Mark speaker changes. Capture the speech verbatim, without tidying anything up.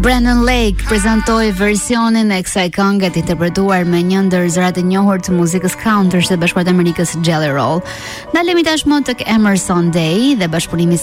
Speaker 1: Brandon Lake prezantoi versionin e kësaj këngë të interpretuar me një ndër zërat e njohur të muzikës country së Bashkuara të Amerikës, Jelly Roll. Ndalemi tashmë tek Emerson Day dhe bashkëpunimi